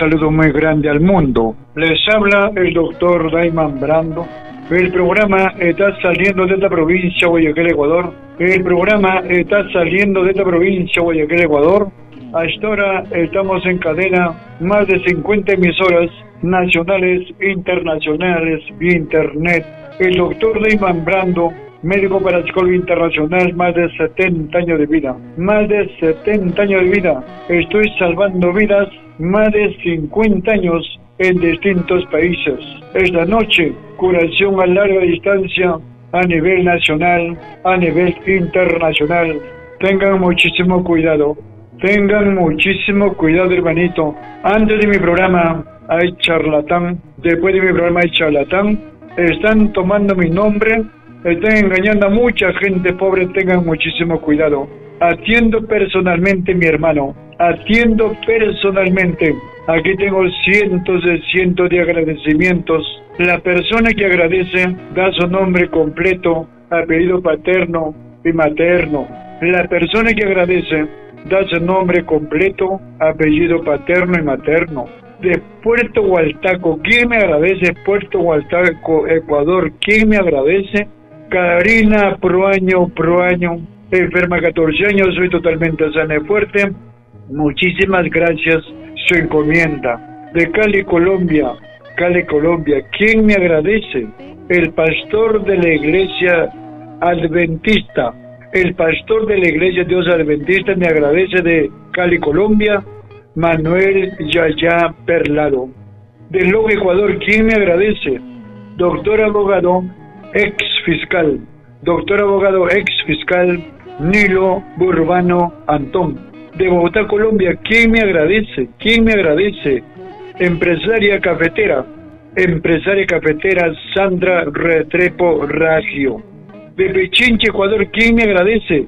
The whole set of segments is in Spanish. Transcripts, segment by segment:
saludo muy grande al mundo. Les habla el doctor Dayman Brando. El programa está saliendo de esta provincia, Guayaquil, Ecuador. El programa está saliendo de esta provincia, Guayaquil, Ecuador. Hasta ahora estamos en cadena más de 50 emisoras nacionales, internacionales y internet. El doctor Dayman Brando, médico parapsicólogo internacional, más de 70 años de vida. Más de 70 años de vida. Estoy salvando vidas, más de 50 años en distintos países. Esta noche, curación a larga distancia a nivel nacional, a nivel internacional. Tengan muchísimo cuidado. Tengan muchísimo cuidado, hermanito. Antes de mi programa hay charlatán. Después de mi programa hay charlatán. Están tomando mi nombre. Están engañando a mucha gente pobre. Tengan muchísimo cuidado. Atiendo personalmente, mi hermano. Atiendo personalmente. Aquí tengo cientos de agradecimientos. La persona que agradece da su nombre completo, apellido paterno y materno. La persona que agradece da su nombre completo, apellido paterno y materno. De Puerto Hualtaco, ¿quién me agradece? Puerto Hualtaco, Ecuador, ¿quién me agradece? Karina Proaño, enferma 14 años, soy totalmente sana y fuerte. Muchísimas gracias, su encomienda. De Cali, Colombia, ¿quién me agradece? El pastor de la iglesia adventista. El pastor de la iglesia Dios Adventista me agradece de Cali, Colombia, Manuel Yaya Perlado. De Loja, Ecuador, ¿quién me agradece? Doctor abogado, ex fiscal Nilo Burbano Antón. De Bogotá, Colombia, ¿quién me agradece? Empresaria cafetera Sandra Retrepo Ragio. De Pichincha, Ecuador, ¿quién me agradece?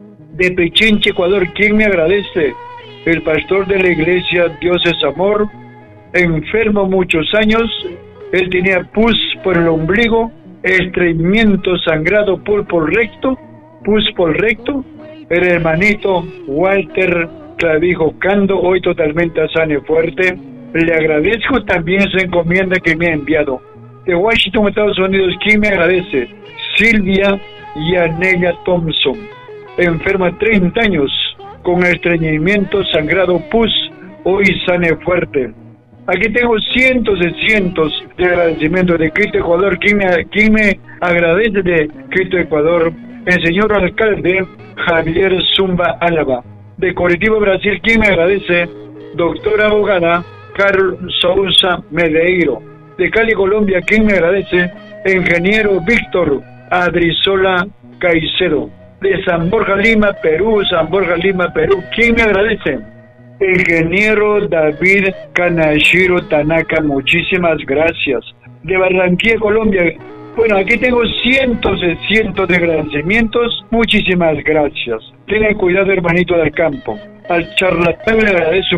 El pastor de la iglesia Dios es Amor, enfermo muchos años. Él tenía pus por el ombligo, estreñimiento sangrado pus por recto. El hermanito Walter Clavijo Cando, hoy totalmente sano y fuerte. Le agradezco también su encomienda que me ha enviado. De Washington, Estados Unidos, ¿quién me agradece? Silvia Yanella Thompson, enferma 30 años, con estreñimiento sangrado pus, hoy sana y fuerte. Aquí tengo cientos de agradecimientos de Quito, Ecuador. ¿Quién me agradece de Quito, Ecuador? El señor alcalde Javier Zumba Álava. De Curitiba, Brasil, ¿quién me agradece? Doctora abogada Carol Sousa Medeiro. De Cali, Colombia, ¿quién me agradece? Ingeniero Víctor Adrizola Caicedo. De San Borja Lima, Perú, ¿quién me agradece? Ingeniero David Kanashiro Tanaka, muchísimas gracias. De Barranquilla, Colombia, bueno, aquí tengo cientos de agradecimientos, muchísimas gracias. Tengan cuidado, hermanito del campo. Al charlatán le agradezco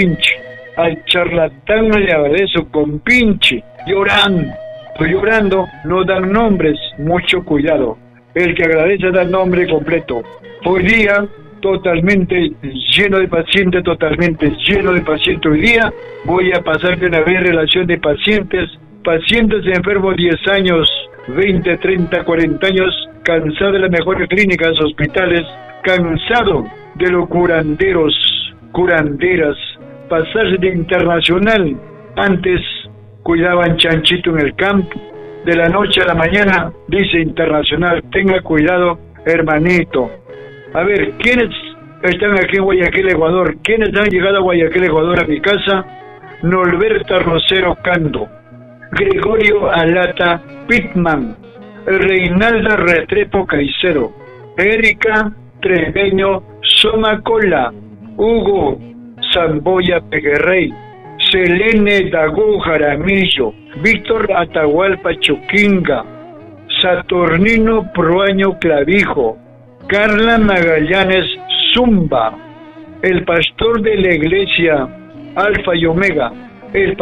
con pinche. Llorando, no dan nombres, mucho cuidado. El que agradece da el nombre completo. Hoy día, totalmente lleno de pacientes. Hoy día voy a pasar de una vez relación de pacientes enfermos 10 años, 20, 30, 40 años, cansado de las mejores clínicas, hospitales, cansado de los curanderas, pasarse de internacional. Antes cuidaban chanchito en el campo, de la noche a la mañana dice internacional. Tenga cuidado, hermanito. A ver, ¿quiénes están aquí en Guayaquil, Ecuador? ¿Quiénes han llegado a Guayaquil, Ecuador, a mi casa? Norberta Rosero Cando, Gregorio Alata Pitman, Reinalda Retrepo Caicedo, Erika Treveño Somacola, Hugo Zamboya Peguerrey, Selene Dagó Jaramillo, Víctor Atahualpa Choquinga, Saturnino Proaño Clavijo, Carla Magallanes Zumba, el pastor de la iglesia Alfa y Omega, el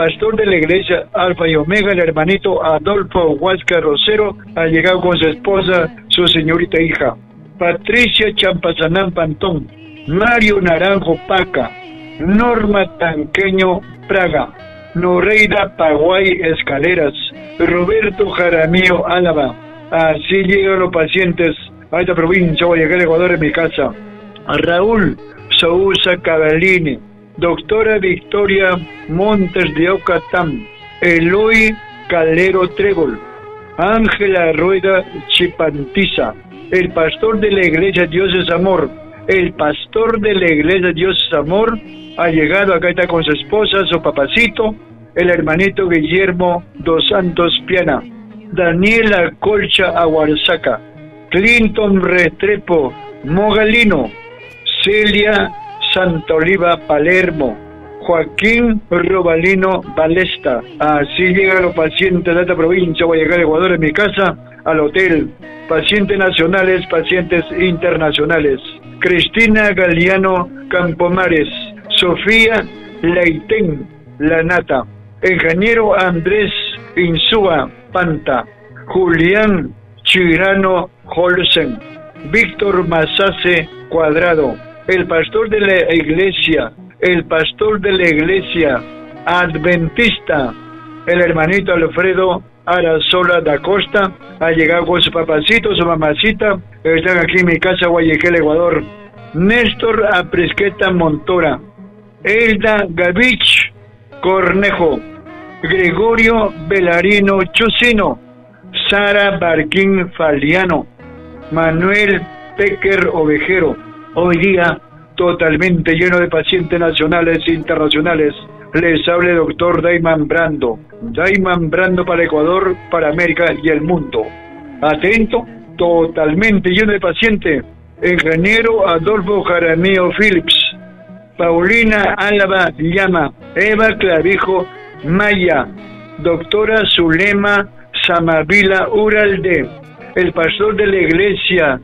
hermanito Adolfo Huáscar Rosero, ha llegado con su esposa, su señorita hija, Patricia Champazanán Pantón, Mario Naranjo Paca, Norma Tanqueño Praga, Noreida Paguay Escaleras, Roberto Jaramillo Álava. Así llegan los pacientes a esta provincia, Guayaquil, Ecuador, en mi casa. A Raúl Sousa Cavallini, doctora Victoria Montes de Ocatán, Eloy Calero Trébol, Ángela Rueda Chipantiza, el pastor de la iglesia Dios es Amor. El pastor de la iglesia Dios es Amor ha llegado, acá está con su esposa, su papacito, el hermanito Guillermo dos Santos Piana, Daniela Colcha Aguarzaca, Clinton Restrepo Mogalino, Celia Santoliva Palermo, Joaquín Robalino Balesta. Así llegan los pacientes de esta provincia, Guayaquil, Ecuador, en mi casa, al hotel. Pacientes nacionales, pacientes internacionales. Cristina Galeano Campomares, Sofía Leitén Lanata, ingeniero Andrés Insúa Panta, Julián Chirano Holsen, Víctor Mazace Cuadrado, el pastor de la iglesia adventista, el hermanito Alfredo Arazola da Costa, ha llegado con su papacito, su mamacita, están aquí en mi casa, Guayaquil, Ecuador. Néstor Aprisqueta Montora, Elda Gavich Cornejo, Gregorio Belarino Chusino, Sara Barquín Faliano, Manuel Pecker Ovejero. Hoy día totalmente lleno de pacientes nacionales e internacionales. Les habla el doctor Dayman Brando para Ecuador, para América y el mundo. Atento, totalmente lleno de pacientes. Ingeniero Adolfo Jaramillo Phillips, Paulina Álava Llama, Eva Clavijo Maya, doctora Zulema Samavila Uralde, el pastor de la iglesia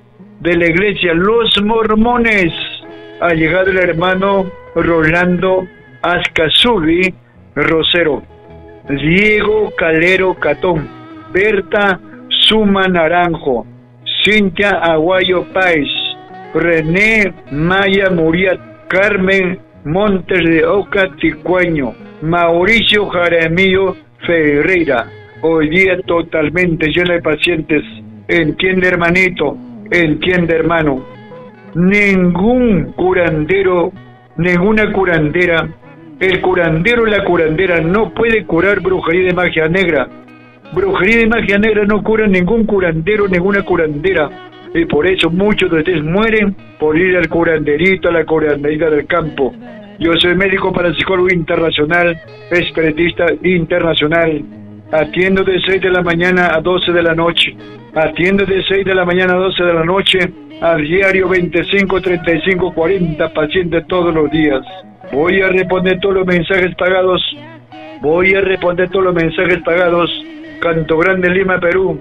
Los Mormones. Ha llegado el hermano Rolando Ascazuli Rosero, Diego Calero Catón, Berta Suma Naranjo, Cintia Aguayo Páez, René Maya Muriat, Carmen Montes de Oca Ticueño, Mauricio Jaramillo Ferreira. Hoy día totalmente lleno de pacientes. Entiende, hermanito, entiende, hermano. Ningún curandero, ninguna curandera, el curandero y la curandera no puede curar brujería de magia negra. Brujería de magia negra no cura ningún curandero, ninguna curandera. Y por eso muchos de ustedes mueren por ir al curanderito, a la curanderita del campo. Yo soy médico parapsicólogo internacional, espiritista internacional. Atiendo de 6 de la mañana a 12 de la noche. Atiendo de 6 de la mañana a 12 de la noche, a diario 25, 35, 40 pacientes todos los días. Voy a responder todos los mensajes pagados. Canto Grande, Lima, Perú.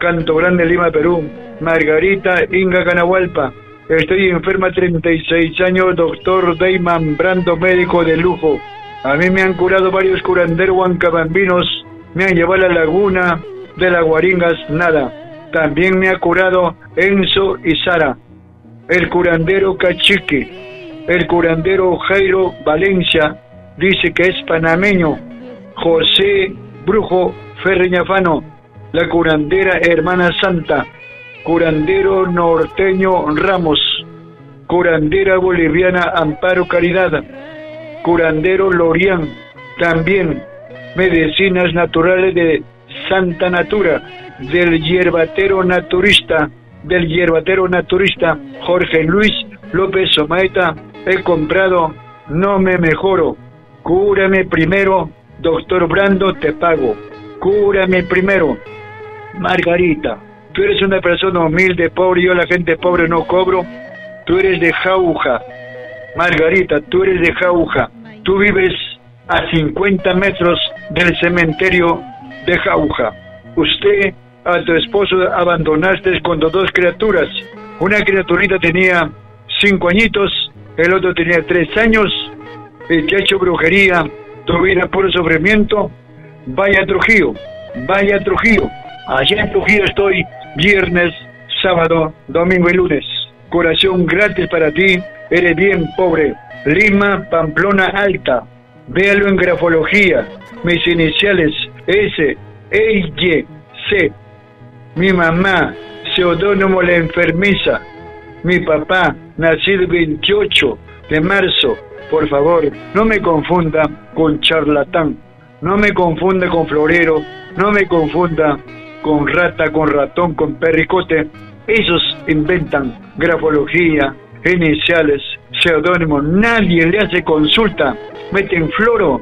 Margarita Inga Canahualpa. Estoy enferma 36 años, doctor Dayman Brando, médico de lujo. A mí me han curado varios curanderos huancabambinos, me han llevado a la laguna de las Guaringas, nada. También me ha curado Enzo y Sara. El curandero Cachique, el curandero Jairo Valencia, dice que es panameño. José Brujo Ferreñafano, la curandera Hermana Santa, curandero norteño Ramos, curandera boliviana Amparo Caridad, curandero Lorian, también medicinas naturales de Santa Natura, del hierbatero naturista Jorge Luis López Somaeta. He comprado, no me mejoro, cúrame primero, doctor Brando, te pago, cúrame primero. Margarita, tú eres una persona humilde, pobre, yo la gente pobre no cobro, tú eres de Jauja. Margarita, tú eres de Jauja, tú vives a 50 metros del cementerio de Jauja. Usted a tu esposo abandonaste con 2 criaturas, una criaturita tenía 5 añitos, el otro tenía 3 años, y te ha hecho brujería, tu vida puro sufrimiento. Vaya Trujillo, allá en Trujillo estoy, viernes, sábado, domingo y lunes. Curación gratis para ti, eres bien pobre. Lima, Pamplona Alta, véalo en grafología. Mis iniciales S, E, Y, C. Mi mamá, seudónimo La Enfermiza. Mi papá, nacido el 28 de marzo. Por favor, no me confunda con charlatán. No me confunda con florero. No me confunda con rata, con ratón, con perricote. Esos inventan grafología, iniciales, seudónimo. Nadie le hace consulta. Meten floro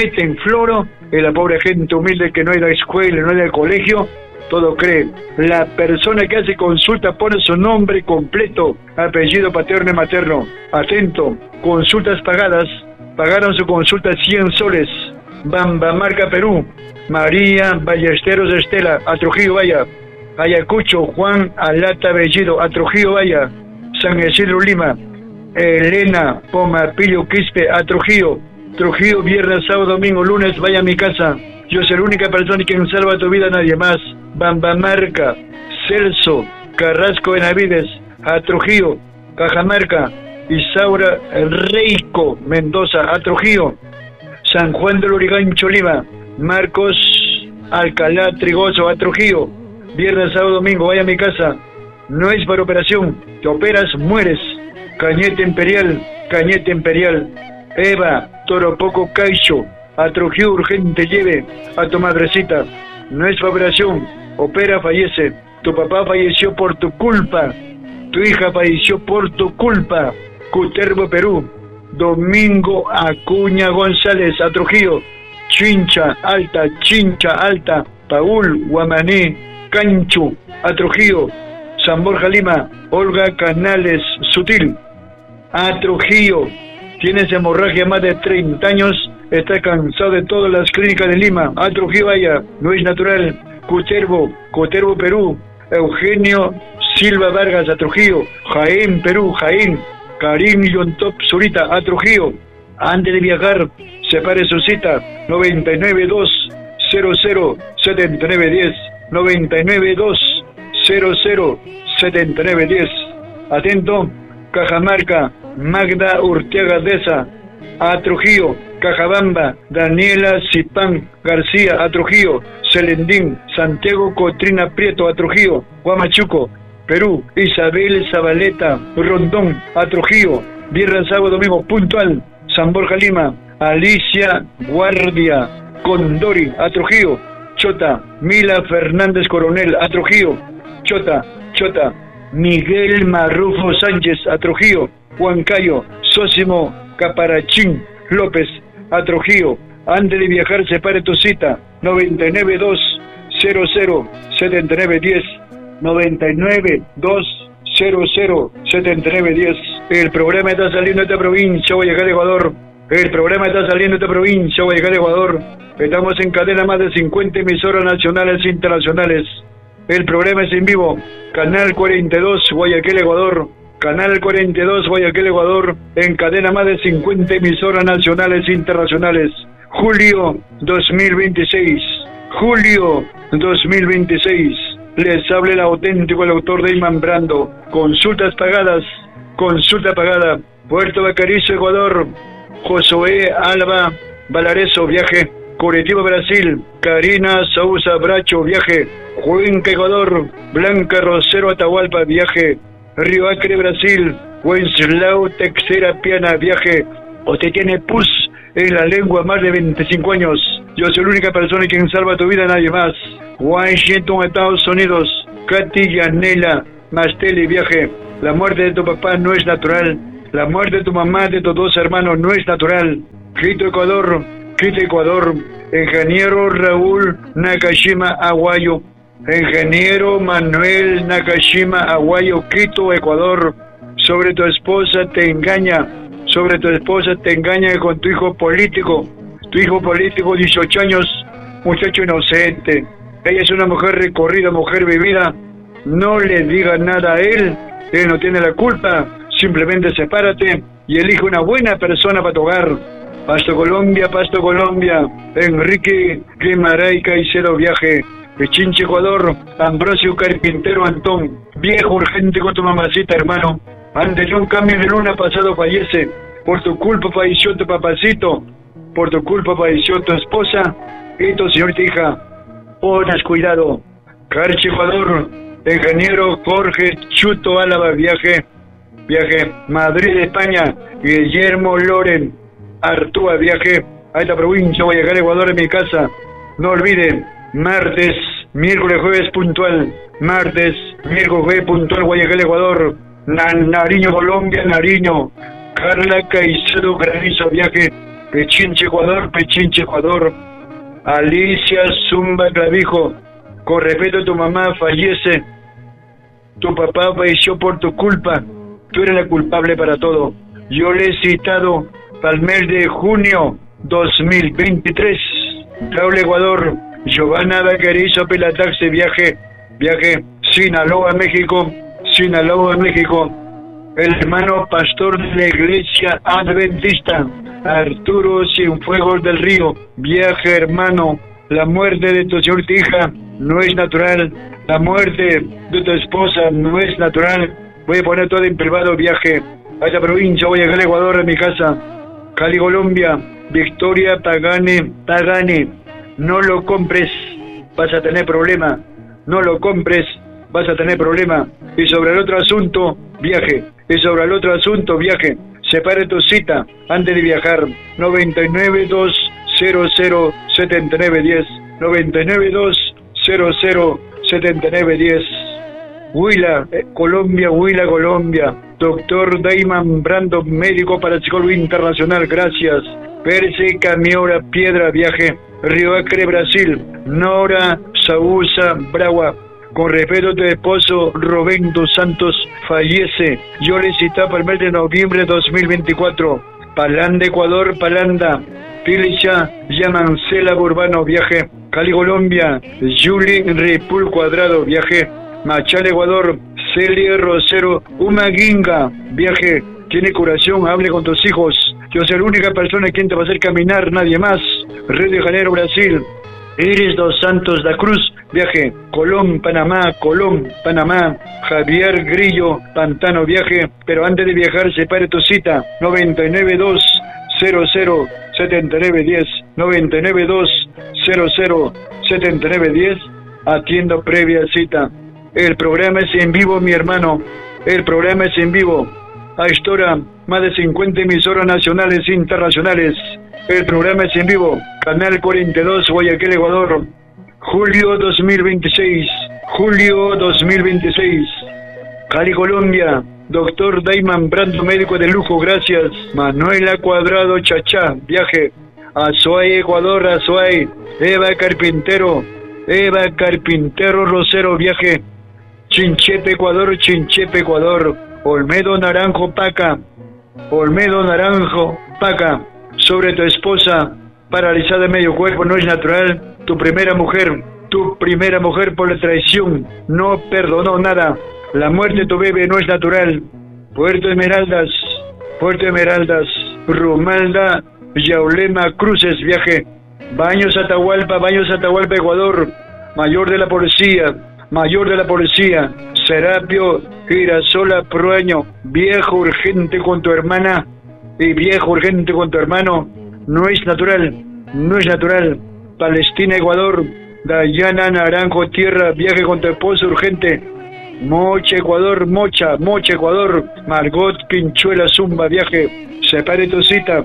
y la pobre gente humilde que no ha ido a escuela, no ha ido al colegio, todo cree. La persona que hace consulta pone su nombre completo, apellido paterno y materno. Atento, consultas pagadas. Pagaron su consulta 100 soles. Bambamarca, Perú. María Ballesteros Estela, a Trujillo vaya. Ayacucho, Juan Alata Bellido, a Trujillo vaya. San Isidro, Lima. Elena Pomapillo Quispe, a Trujillo. Trujillo, viernes, sábado, domingo, lunes, vaya a mi casa. Yo soy la única persona quien salva tu vida, nadie más. Bambamarca, Celso Carrasco Benavides, a Trujillo. Cajamarca, Isaura Reico Mendoza, a Trujillo. San Juan del Urigancho, Lima. Marcos Alcalá Trigoso, a Trujillo. Viernes, sábado, domingo, vaya a mi casa. No es para operación, te operas, mueres. Cañete Imperial. Eva Toropoco Caicho, a Trujillo, urgente, lleve a tu madrecita. No es para operación, opera, fallece. Tu papá falleció por tu culpa. Tu hija falleció por tu culpa. Cutervo, Perú. Domingo Acuña González, a Trujillo. Chincha Alta, Paul Guamaní Canchu, a Trujillo. San Borja, Lima. Olga Canales Sutil, a Trujillo. Tienes hemorragia más de 30 años, está cansado de todas las clínicas de Lima. A Trujillo vaya, no es natural. Cutervo, Perú. Eugenio Silva Vargas, a Trujillo. Jaén, Perú, Jaén. Karim Yontop Zurita, a Trujillo. Antes de viajar, separe su cita. 992007910. 992007910. Atento, Cajamarca, Magda Urteaga Deza, a Trujillo. Cajabamba, Daniela Zipán García, a Trujillo. Celendín, Santiago Cotrina Prieto, a Trujillo. Huamachuco, Perú. Isabel Zabaleta Rondón, a Trujillo. Viernes, sábado, domingo, puntual. San Borja, Lima. Alicia Guardia Condori, a Trujillo. Chota, Mila Fernández Coronel, a Trujillo. Chota. Miguel Marrufo Sánchez, a Trujillo. Huancayo, Sósimo Caparachín López, a Trujillo. Antes de viajar, separe tu cita. 992007910. 992007910. El programa está saliendo de esta provincia, Guayaquil, Ecuador. Estamos en cadena más de 50 emisoras nacionales e internacionales. El programa es en vivo. Canal 42, Guayaquil, Ecuador. Canal 42, Guayaquil, Ecuador. En cadena más de 50 emisoras nacionales e internacionales. Julio 2026. Les habla el auténtico, el autor Dayman Brando. Consulta pagada. Puerto Bacarizo, Ecuador. Josué Alba Valareso, viaje. Curitiba, Brasil. Karina Sousa Bracho, viaje. Cuenca, Ecuador. Blanca Rosero Atahualpa, viaje. Río Acre, Brasil. Wenceslao Texera Piana, viaje. Usted tiene pus en la lengua más de 25 años. Yo soy la única persona quien salva tu vida, nadie más. Washington, Estados Unidos. Katy Yanela Masteli, viaje. La muerte de tu papá no es natural. La muerte de tu mamá, de tus dos hermanos, no es natural. Quito, Ecuador. Ingeniero Raúl Nakashima Aguayo. Ingeniero Manuel Nakashima Aguayo, Quito, Ecuador. Sobre tu esposa te engaña con tu hijo político. Tu hijo político, 18 años, muchacho inocente. Ella es una mujer recorrida, mujer vivida. No le diga nada a él no tiene la culpa. Simplemente sepárate y elige una buena persona para tu hogar. Pasto Colombia. Enrique Guimaray Caicedo, viaje. Pichinche, Ecuador. Ambrosio Carpintero Antón, viejo, urgente con tu mamacita, hermano. Antes de un cambio de luna pasado fallece. Por tu culpa falleció tu papacito. Por tu culpa falleció tu esposa y tu señorita hija. Pones cuidado. Carchi, Ecuador. Ingeniero Jorge Chuto Álava, viaje. Madrid, España. Guillermo Loren Artúa, viaje a esta provincia. Voy a llegar a Ecuador en mi casa. No olviden, martes, miércoles, jueves puntual. Martes, miércoles, jueves puntual. Voy a llegar a Ecuador. Nariño, Colombia, Nariño. Carla Caicedo Granizo, viaje. Pechinche, Ecuador. Alicia Zumba Clavijo. Con respeto a tu mamá, fallece. Tu papá falleció por tu culpa. Tú eres la culpable para todo. Yo le he citado para el mes de junio 2023. Raúl, Ecuador. Giovanna Vaquerizo Pelataxe, viaje. Sinaloa, México. El hermano pastor de la iglesia adventista, Arturo Cienfuegos del Río, viaje, hermano. La muerte de tu señorita hija no es natural. La muerte de tu esposa no es natural. Voy a poner todo en privado, viaje a esta provincia. Voy a llegar a Ecuador, a mi casa. Cali, Colombia. Victoria Pagane. No lo compres, vas a tener problema. No lo compres, vas a tener problema. Y sobre el otro asunto, viaje. Separe tu cita antes de viajar. 992007910. 992007910. Huila, Colombia. Doctor Dayman Brando, médico parapsicólogo internacional, gracias. Perse Camiora Piedra, viaje. Río Acre, Brasil. Nora Sausa Bragua. Con respeto a tu esposo Rubén dos Santos, fallece. Yo le citaba para el mes de noviembre de 2024. Palanda, Ecuador, Palanda. Pilicha, Yamancela Urbano, viaje. Cali, Colombia. Julie Repul Cuadrado, viaje. Machal, Ecuador. Celia Rosero Umaguinga, viaje. Tiene curación, hable con tus hijos. Yo soy la única persona quien te va a hacer caminar, nadie más. Río de Janeiro, Brasil. Iris dos Santos da Cruz, viaje. Colón, Panamá. Javier Grillo, Pantano, viaje. Pero antes de viajar, separe tu cita. 992007910. 992007910. Atiendo previa cita. El programa es en vivo, mi hermano. A esta hora, más de 50 emisoras nacionales e internacionales. El programa es en vivo. Canal 42, Guayaquil, Ecuador. Julio 2026. Cali, Colombia. Doctor Dayman Brando, médico de lujo, gracias. Manuela Cuadrado Chachá, viaje. Azuay, Ecuador, Azuay. Eva Carpintero Rosero, viaje. Chinchepe, Ecuador. Olmedo Naranjo, Paca. Sobre tu esposa, paralizada de medio cuerpo, no es natural. Tu primera mujer por la traición, no perdonó nada. La muerte de tu bebé no es natural. Puerto Esmeraldas. Romalda Yaulema Cruces, viaje. Baños Atahualpa, Ecuador. Mayor de la policía. Serapio Girasola Proaño, viejo urgente con tu hermana y viejo urgente con tu hermano, no es natural. Palestina, Ecuador. Dayana Naranjo Tierra, viaje con tu esposo urgente. Mocha, Ecuador. Margot Pinchuela Zumba, viaje. Separe tu cita.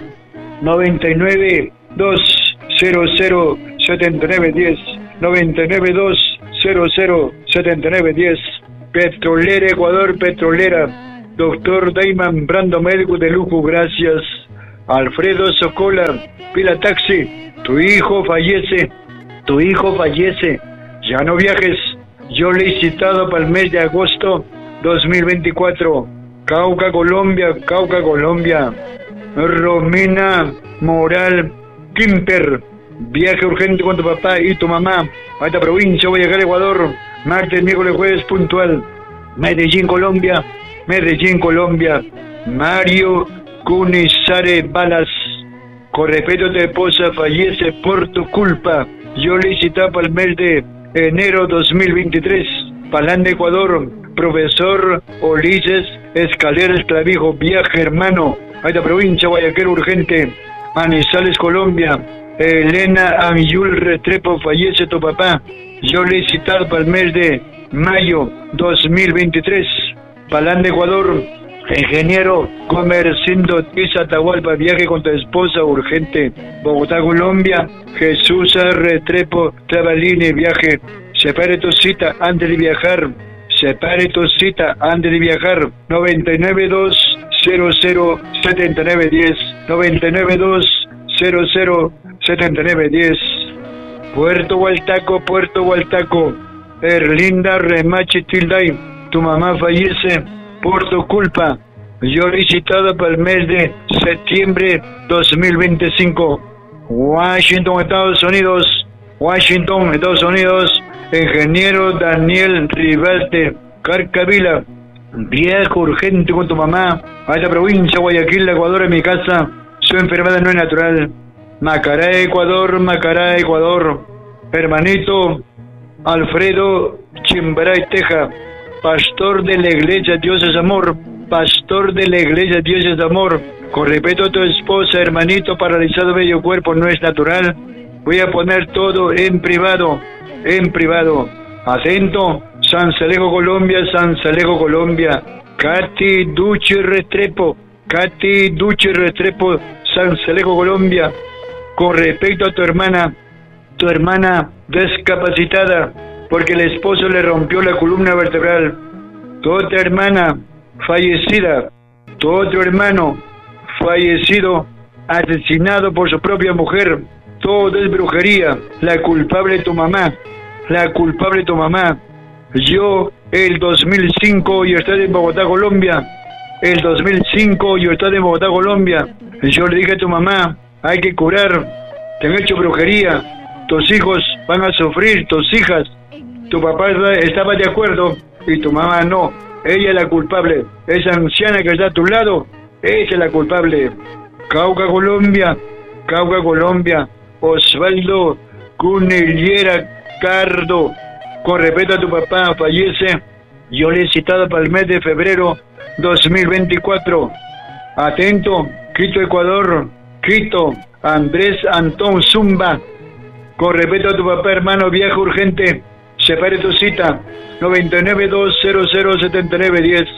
992007910. 992007910. Petrolera, Ecuador, Petrolera. Doctor Dayman Brando, médico de lujo, gracias. Alfredo Socola, Pila Taxi. Tu hijo fallece. Ya no viajes. Yo le he citado para el mes de agosto 2024. Cauca, Colombia. Romina Moral Quimper. Viaje urgente con tu papá y tu mamá a esta provincia. Voy a llegar a Ecuador. Martes, miércoles, jueves puntual. Medellín, Colombia. Mario Cunizare Balas. Con respeto a tu esposa, fallece por tu culpa. Yo le citaba para el mes de enero 2023. Palanda, Ecuador. Profesor Ulises Escaleras Clavijo, viaje, hermano a esta provincia. Guayaquil urgente. Manizales, Colombia. Elena Amiyul Restrepo, fallece tu papá. Yo le he citado para el mes de mayo 2023. Palán de Ecuador. Ingeniero Comercindo Tiza Atahualpa, viaje con tu esposa urgente. Bogotá, Colombia. Jesús Restrepo Trabalini, viaje. Separe tu cita antes de viajar. Separe tu cita antes de viajar. 992007910. 992007910. Puerto Hualtaco, Puerto Hualtaco. Erlinda Remache Tilday, tu mamá fallece por tu culpa. Yo he citado para el mes de septiembre 2025. Washington, Estados Unidos. Washington, Estados Unidos. Ingeniero Daniel Rivalte, Carcavila. Viaje urgente con tu mamá a esta provincia, Guayaquil, Ecuador, en mi casa. Su enfermedad no es natural. Macará, Ecuador, Macará, Ecuador. Hermanito Alfredo Chimbaray, Teja. Pastor de la iglesia Dios es amor. Pastor de la iglesia Dios es amor. Con respeto a tu esposa, hermanito paralizado medio cuerpo, no es natural. Voy a poner todo en privado. En privado. Atento. San Salejo, Colombia. San Salejo, Colombia. Katy Duchi Restrepo. Katy Duchi Restrepo, San Salejo, Colombia. Con respecto a tu hermana discapacitada, porque el esposo le rompió la columna vertebral. Tu otra hermana fallecida. Tu otro hermano fallecido, asesinado por su propia mujer. Todo es brujería. La culpable tu mamá. La culpable tu mamá. Yo, el 2005, yo estaba en Bogotá, Colombia. El 2005, yo estaba en Bogotá, Colombia. Yo le dije a tu mamá, hay que curar. Te han hecho brujería. Tus hijos van a sufrir, tus hijas. Tu papá estaba de acuerdo y tu mamá no. Ella es la culpable. Esa anciana que está a tu lado, ella es la culpable. Cauca, Colombia. Cauca, Colombia. Osvaldo Cunillera Cardo. Con respeto a tu papá, fallece. Yo le he citado para el mes de febrero 2024. Atento. Quito, Ecuador. Quito. Andrés Antón Zumba. Con respeto a tu papá, hermano, viaje urgente. Separe tu cita. 992007910.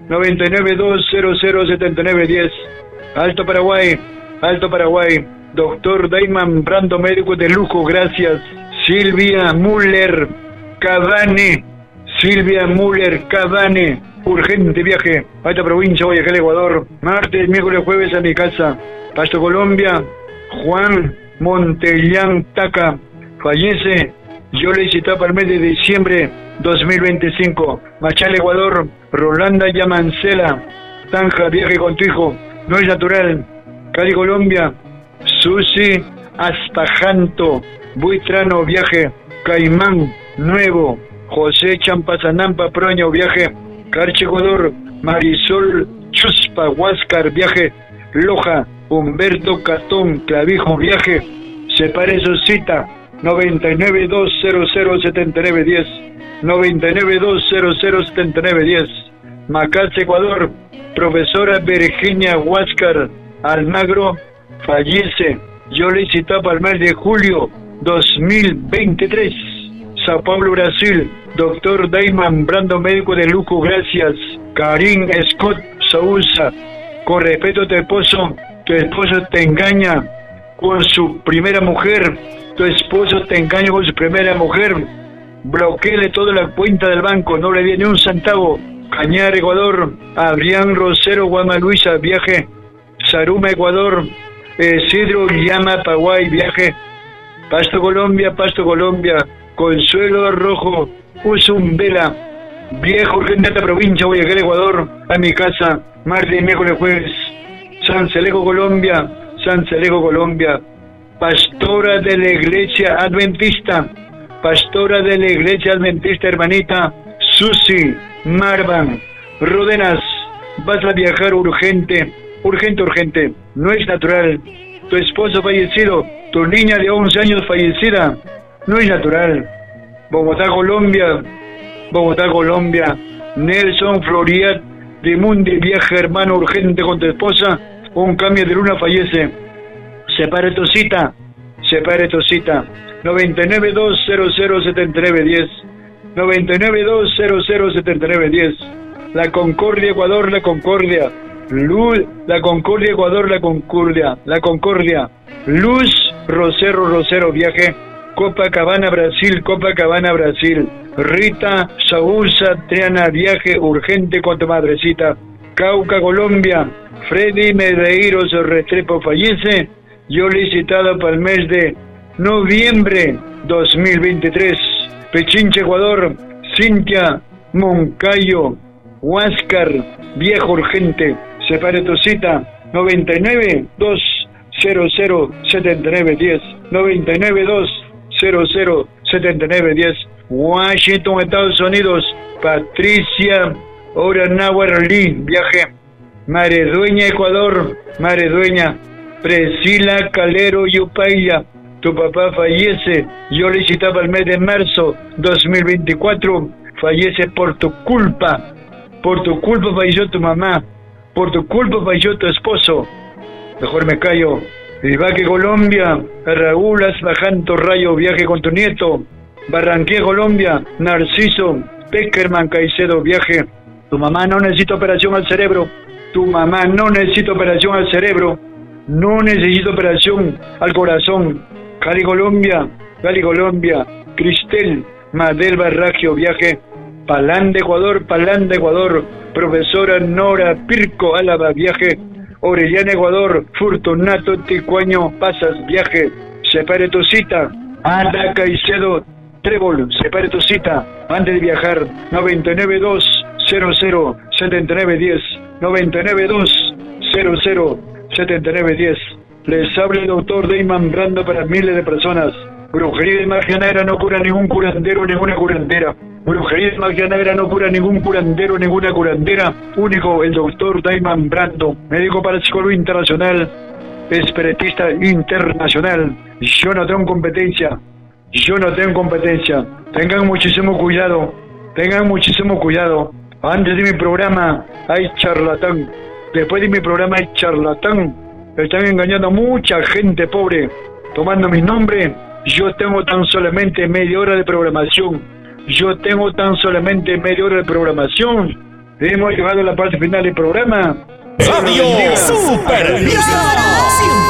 992007910. Alto Paraguay. Alto Paraguay. Doctor Dayman Brando, médico de lujo, gracias. Silvia Müller Cavane. Silvia Müller Cavane. Urgente viaje a esta provincia, Guayaquil, Ecuador. Martes, miércoles, jueves a mi casa. Pasto, Colombia. Juan Montellán Taca. Fallece. Yo le cité para el mes de diciembre 2025. Machala, Ecuador. Rolanda Yamancela. Tanja, viaje con tu hijo. No es natural. Cali, Colombia. Susi Aspajanto. Buitrano, viaje. Caimán, Nuevo. José Champasanampa, Proño, viaje. Carche, Ecuador. Marisol Chuspa, Huáscar, viaje. Loja. Humberto Catón, Clavijo, viaje. Separe su cita. 992007910. 992007910. Macase, Ecuador. Profesora Virginia Huáscar Almagro, fallece. Yo le cité para el mes de julio 2023. Sao Paulo, Brasil. Doctor Dayman Brando, médico de lujo, gracias. Karim Scott Sousa. Con respeto a tu esposo te engaña con su primera mujer. Tu esposo te engaña con su primera mujer. Bloqueele toda la cuenta del banco, no le dé ni un centavo. Cañar, Ecuador. Adrián Rosero, Guama Luisa, viaje. Saruma, Ecuador. Isidro Llama, Paraguay, viaje. Pasto, Colombia. Pasto, Colombia. Consuelo Rojo, Usumbela. Viejo urgente a esta provincia, Guayaquil, Ecuador. A mi casa. Martes, miércoles, jueves. San Salejo, Colombia. San Salejo, Colombia. Pastora de la Iglesia Adventista. Pastora de la Iglesia Adventista, hermanita Susi Marvan Rodenas. Vas a viajar urgente. Urgente, urgente. No es natural. Tu esposo fallecido. Tu niña de 11 años fallecida. No es natural. Bogotá, Colombia. Bogotá, Colombia. Nelson Floriat de Mundi, viaje, hermano, urgente con tu esposa. Un cambio de luna, fallece. Separe tu cita. 992007910. 992007910. La Concordia, Ecuador, la Concordia. Luz, la Concordia, Ecuador, la Concordia. La Concordia. Luz, Rosero, viaje. Copacabana, Brasil, Copacabana, Brasil. Rita Sausa, Triana, viaje urgente con tu madrecita. Cauca, Colombia. Freddy Medeiros Restrepo fallece. Yo le he citado para el mes de noviembre 2023. Pichincha, Ecuador. Cintia Moncayo, Huáscar, viejo urgente. Separe tu cita. 992007910. 992007910. Washington, Estados Unidos. Patricia Oranauer Lee, viaje. Maredueña, Ecuador. Maredueña. Priscila Calero Yupaya, tu papá fallece. Yo le citaba el mes de marzo 2024. Fallece por tu culpa. Por tu culpa falleció tu mamá. Por tu culpa falleció tu esposo. Mejor me callo. Ibaque, Colombia. Raúl Asbajanto Rayo, viaje con tu nieto. Barranquilla, Colombia. Narciso Peckerman Caicedo, viaje. Tu mamá no necesita operación al cerebro. Tu mamá no necesita operación al cerebro. No necesita operación al corazón. Cali, Colombia. Cali, Colombia. Cristel Madel Barragio, viaje. Palán de Ecuador. Profesora Nora Pirco Álava, viaje. Orellana, Ecuador. Fortunato Ticuaño Pasas, viaje. Separe tu cita. Ana Caicedo Trébol, separe tu cita antes de viajar. 992007910. 992007910. Les habla el doctor Dayman Brando para miles de personas. Brujería de magia negra no cura ningún curandero, ninguna curandera. Brujería de magia negra no cura ningún curandero, ninguna curandera. Único el doctor Dayman Brando, médico parapsicólogo internacional, espiritista internacional. Yo no tengo competencia. Tengan muchísimo cuidado. Antes de mi programa hay charlatán. Después de mi programa hay charlatán. Están engañando a mucha gente pobre, tomando mi nombre. Yo tengo tan solamente media hora de programación. Hemos llegado a la parte final del programa. Radio Super Vista.